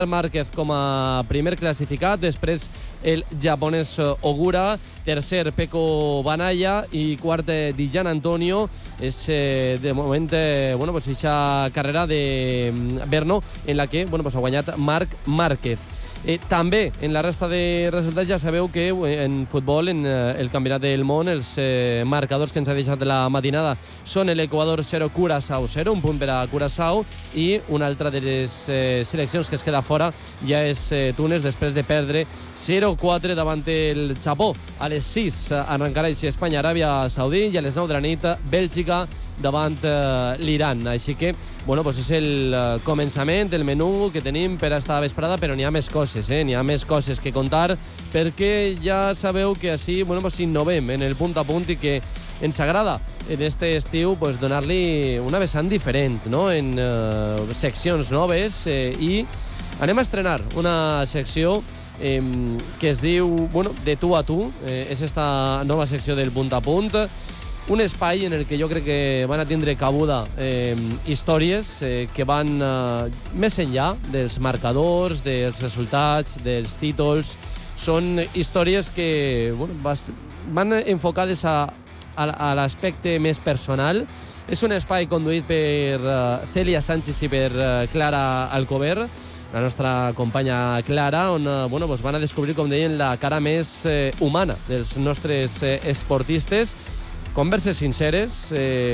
Márquez com a primer classificat, després el japonès Ogura, tercer Pecco Bagnaia i quart Di Giannantonio. És de moment aquesta carrera de Brno en la que ha guanyat Marc Márquez. També en la resta de resultats ja sabeu que en futbol, en el Campionat del Món, els marcadors que ens ha deixat la matinada són l'Equador 0, Curaçao 0, un punt per a Curaçao, i una altra de les seleccions que es queda fora ja és Túnez, després de perdre 0-4 davant el Japó. A les 6 arrencarà Espanya, Aràbia Saudí, i a les 9 de la nit Bèlgica davant l'Iran. Així que, és el començament, el menú que tenim per a esta vesprada, però n'hi ha més coses, n'hi ha més coses que contar, perquè ja sabeu que així innovem en el punt a punt i que ens agrada en este estiu donar-li una vessant diferent, no? En seccions noves, i anem a estrenar una secció que es diu De tu a tu. És esta nova secció del punt a punt, un espai en el que jo crec que van a tindre cabuda històries que van més enllà dels marcadors, dels resultats, dels títols. Són històries que van enfocades a l'aspecte més personal. És un espai conduït per Cèlia Sánchez i per Clara Alcover, la nostra companya Clara, on van a descobrir, com deien, la cara més humana dels nostres esportistes. Converses sinceres,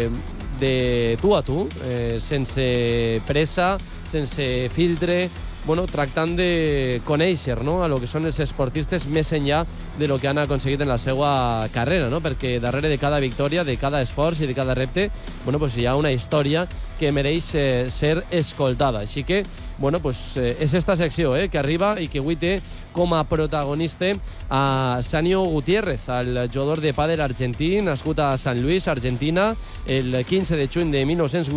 de tu a tu, sense pressa, sense filtre, tractant de conèixer a lo que són els esportistes més enllà de lo que han aconseguit en la seva carrera, perquè darrere de cada victòria, de cada esforç i de cada repte, hi ha una història que mereix ser escoltada. Així que, és esta secció que arriba i que avui té com a protagonista a Sanio Gutiérrez, el jugador de pàdel argentí, nascut a Sant Luis, Argentina, el 15 de juny de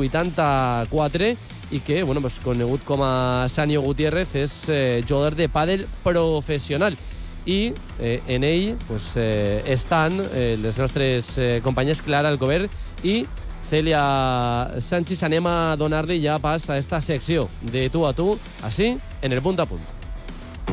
1984, i que, conegut com a Sanio Gutiérrez, és jugador de pàdel professional. I en ell estan les nostres companyes Clara Alcover i Cèlia Sánchez. Anem a donar-li ja pas a esta secció de tu a tu, així, en el punt a punt.